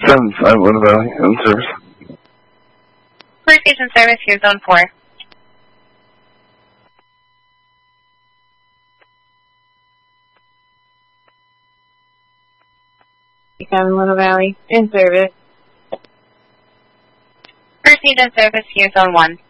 7-5, Luna Valley, in service. Police station service, here, zone 4. Seven Luna Valley, in service. Police station service, here, zone 1.